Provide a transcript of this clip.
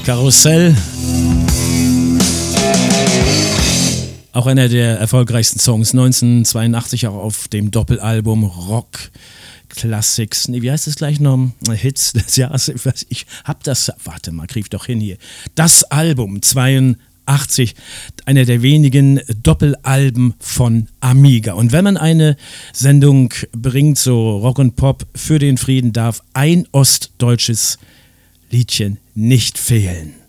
Karussell. Auch einer der erfolgreichsten Songs 1982, auch auf dem Doppelalbum Rock Classics. Nee, wie heißt es gleich noch? Hits des Jahres. Ich hab das. Warte mal, krieg doch hin hier. Das Album 82. Einer der wenigen Doppelalben von Amiga. Und wenn man eine Sendung bringt, so Rock und Pop für den Frieden, darf ein ostdeutsches Liedchen nicht fehlen.